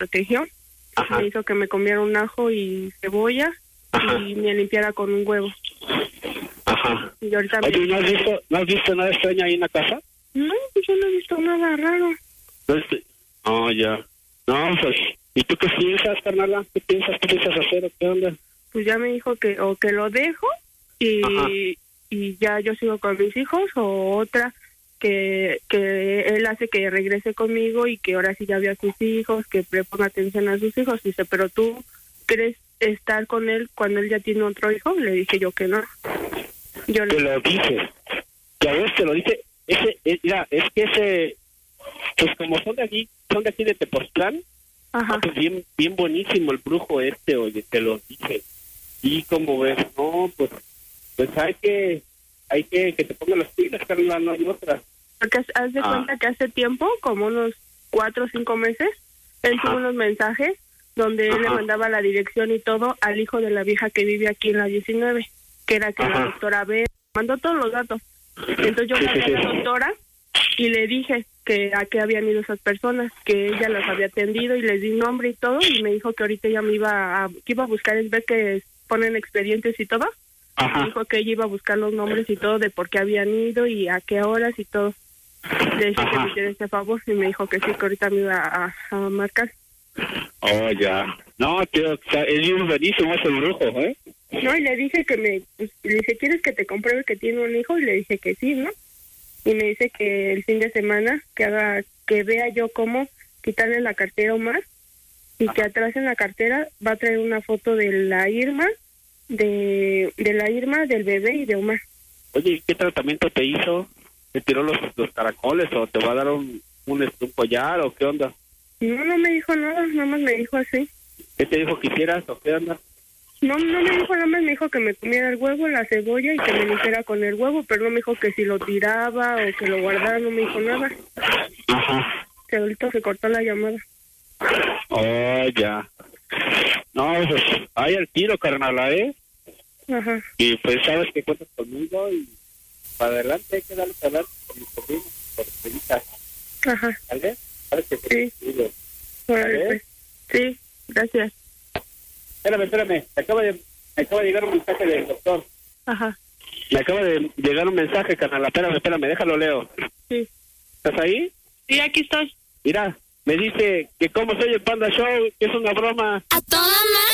protegió. Ajá. Me hizo que me comiera un ajo y cebolla. Ajá. Y me limpiara con un huevo. Ajá. Y ahorita Oye, ¿no has visto nada extraño ahí en la casa? No, pues yo no he visto nada raro. No, ya. No, pues, ¿y tú qué piensas, carnala? ¿Qué piensas hacer o qué onda? Pues ya me dijo que o que lo dejo y ya yo sigo con mis hijos, o otra que él hace que regrese conmigo y que ahora sí ya vea a sus hijos, que le ponga atención a sus hijos. Dice, pero tú crees estar con él cuando él ya tiene otro hijo. Le dije yo que no. Yo te lo dije. Ya ves, te lo dije. Mira, es que pues como son de aquí de Tepoztlán, Ajá. pues bien buenísimo el brujo oye, te lo dije. Y como ves, no, pues hay que te pongan las pilas, Carla, no hay otra. Porque haz de cuenta que hace tiempo, como unos 4 o 5 meses, él tuvo unos mensajes donde él le mandaba la dirección y todo al hijo de la vieja que vive aquí en la 19, que era que la doctora B mandó todos los datos. Entonces yo llamé a la doctora y le dije que a qué habían ido esas personas, que ella las había atendido y les di nombre y todo, y me dijo que ahorita ella me iba a buscar, es ver que ponen expedientes y todo. Me dijo que ella iba a buscar los nombres y todo de por qué habían ido y a qué horas y todo. Le dije que me hiciera este favor y me dijo que sí, que ahorita me iba a marcar. Oh, ya. No, tío, es buenísimo ese brujo, ¿eh? No, y le dije que le dije, ¿quieres que te compruebe que tiene un hijo? Y le dije que sí, ¿no? Y me dice que el fin de semana que vea yo cómo quitarle la cartera a Omar, y que atrás en la cartera va a traer una foto de la Irma, de la Irma, del bebé y de Omar. Oye, ¿qué tratamiento te hizo? ¿Te tiró los caracoles o te va a dar un collar o qué onda? No me dijo nada, nada más me dijo así. ¿Qué te dijo que hicieras o qué onda? No me dijo nada más, me dijo que me comiera el huevo, la cebolla y que me limpiara con el huevo, pero no me dijo que si lo tiraba o que lo guardara, no me dijo nada. Ajá. Que ahorita se cortó la llamada. Oh, ya. No, pues, hay al tiro, carnala, ¿eh? Ajá. Y pues sabes que cuentas conmigo y para adelante hay que darle a hablar con mis sobrinos, por experiencia. Ajá. ¿Vale? ¿Sabes que sí. Órale, pues. Sí, gracias. Espérame. Me acaba de llegar un mensaje del doctor. Ajá. Me acaba de llegar un mensaje, carnal. Espérame, déjalo leo. Sí. ¿Estás ahí? Sí, aquí estoy. Mira, me dice que cómo soy el Panda Show, que es una broma. A toda madre.